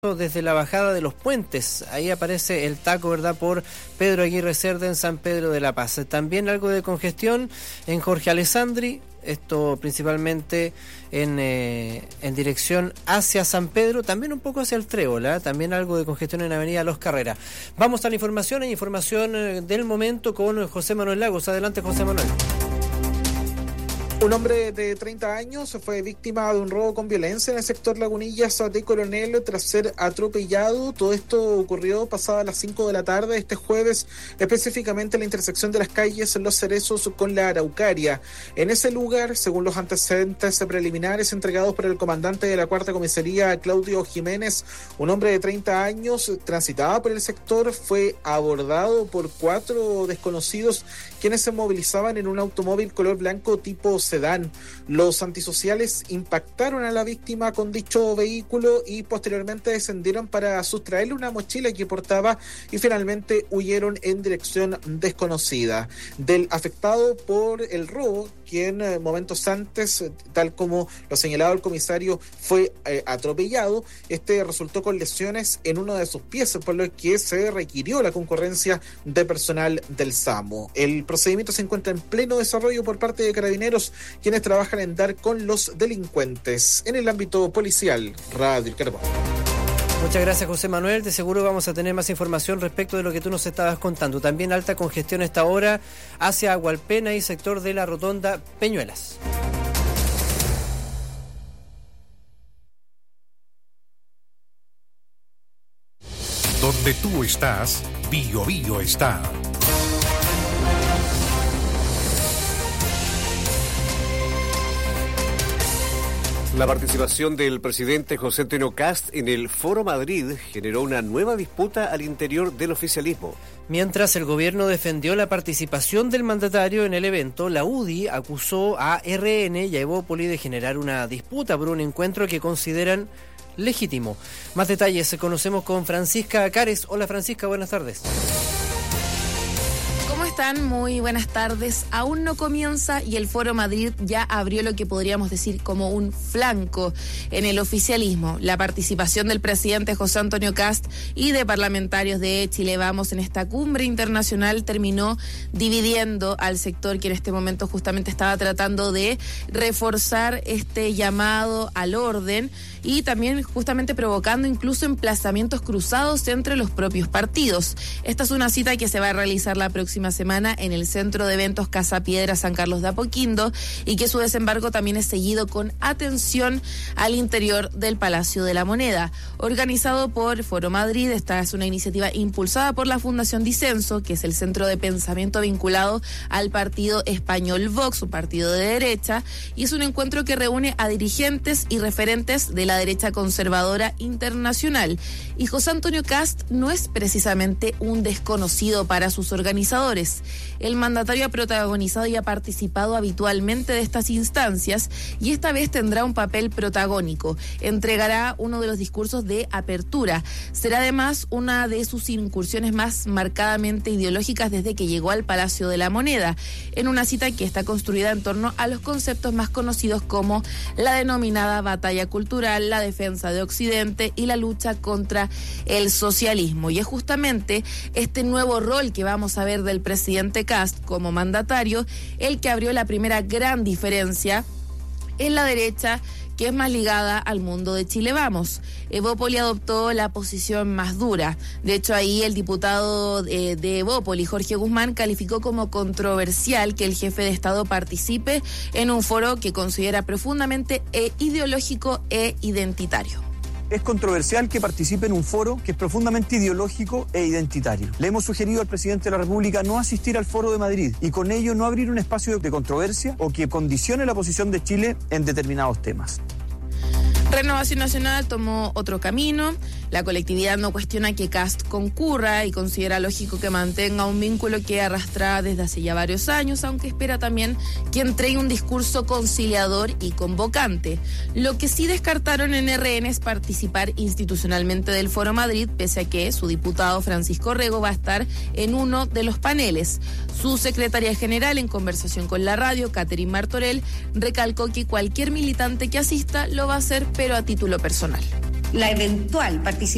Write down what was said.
desde la bajada de los puentes. Ahí aparece el taco, ¿verdad?, por Pedro Aguirre Cerda en San Pedro de la Paz. También algo de congestión en Jorge Alessandri, esto principalmente en dirección hacia San Pedro, también un poco hacia el Trébol, también algo de congestión en Avenida Los Carreras. Vamos a la información, hay información del momento con José Manuel Lagos. Adelante, José Manuel. Un hombre de 30 años fue víctima de un robo con violencia en el sector Lagunillas de Coronel tras ser atropellado. Todo esto ocurrió pasadas las 5 de la tarde este jueves, específicamente en la intersección de las calles Los Cerezos con la Araucaria. En ese lugar, según los antecedentes preliminares entregados por el comandante de la Cuarta Comisaría, Claudio Jiménez, un hombre de 30 años transitaba por el sector, fue abordado por 4 desconocidos quienes se movilizaban en un automóvil color blanco tipo sedán. Los antisociales impactaron a la víctima con dicho vehículo y posteriormente descendieron para sustraerle una mochila que portaba y finalmente huyeron en dirección desconocida. Del afectado por el robo, quien momentos antes, tal como lo señalaba el comisario, fue atropellado, resultó con lesiones en uno de sus pies, por lo que se requirió la concurrencia de personal del SAMU. El procedimiento se encuentra en pleno desarrollo por parte de Carabineros, quienes trabajan en dar con los delincuentes. En el ámbito policial, Radio Carbón. Muchas gracias, José Manuel. De seguro vamos a tener más información respecto de lo que tú nos estabas contando. También alta congestión a esta hora hacia Agualpena y sector de la Rotonda Peñuelas. Donde tú estás, Bío Bío está. La participación del presidente José Antonio Kast en el Foro Madrid generó una nueva disputa al interior del oficialismo. Mientras el gobierno defendió la participación del mandatario en el evento, la UDI acusó a RN y a Evópoli de generar una disputa por un encuentro que consideran legítimo. Más detalles conocemos con Francisca Cares. Hola, Francisca, buenas tardes. ¿Cómo están? Muy buenas tardes. Aún no comienza y el Foro Madrid ya abrió lo que podríamos decir como un flanco en el oficialismo. La participación del presidente José Antonio Kast y de parlamentarios de Chile Vamos en esta cumbre internacional terminó dividiendo al sector que en este momento justamente estaba tratando de reforzar este llamado al orden y también justamente provocando incluso emplazamientos cruzados entre los propios partidos. Esta es una cita que se va a realizar la próxima semana en el Centro de Eventos Casa Piedra San Carlos de Apoquindo y que su desembarco también es seguido con atención al interior del Palacio de la Moneda. Organizado por Foro Madrid, esta es una iniciativa impulsada por la Fundación Disenso, que es el centro de pensamiento vinculado al partido español Vox, un partido de derecha, y es un encuentro que reúne a dirigentes y referentes de la derecha conservadora internacional. Y José Antonio Kast no es precisamente un desconocido para sus organizadores. El mandatario ha protagonizado y ha participado habitualmente de estas instancias y esta vez tendrá un papel protagónico. Entregará uno de los discursos de apertura. Será además una de sus incursiones más marcadamente ideológicas desde que llegó al Palacio de la Moneda, en una cita que está construida en torno a los conceptos más conocidos como la denominada batalla cultural, la defensa de Occidente y la lucha contra el socialismo. Y es justamente este nuevo rol que vamos a ver del presidente Kast como mandatario el que abrió la primera gran diferencia en la derecha, que es más ligada al mundo de Chile Vamos. Evópoli adoptó la posición más dura. De hecho, ahí el diputado de Evópoli, Jorge Guzmán, calificó como controversial que el jefe de Estado participe en un foro que considera profundamente ideológico e identitario. Es controversial que participe en un foro que es profundamente ideológico e identitario. Le hemos sugerido al presidente de la República no asistir al Foro de Madrid y con ello no abrir un espacio de controversia o que condicione la posición de Chile en determinados temas. Renovación Nacional tomó otro camino. La colectividad no cuestiona que Kast concurra y considera lógico que mantenga un vínculo que arrastra desde hace ya varios años, aunque espera también que entregue un discurso conciliador y convocante. Lo que sí descartaron en RN es participar institucionalmente del Foro Madrid, pese a que su diputado Francisco Rego va a estar en uno de los paneles. Su secretaria general, en conversación con la radio, Catherine Martorell, recalcó que cualquier militante que asista lo va a hacer, pero a título personal. La eventual participación